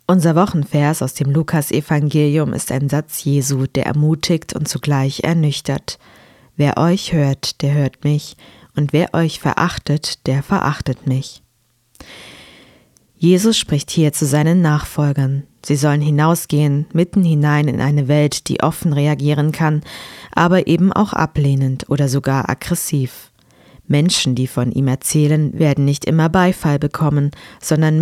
Unser Wochenvers aus dem Lukas-Evangelium ist ein Satz Jesu, der ermutigt und zugleich ernüchtert. Wer euch hört, der hört mich, und wer euch verachtet, der verachtet mich. Jesus spricht hier zu seinen Nachfolgern. Sie sollen hinausgehen, mitten hinein in eine Welt, die offen reagieren kann, aber eben auch ablehnend oder sogar aggressiv. Menschen, die von ihm erzählen, werden nicht immer Beifall bekommen, sondern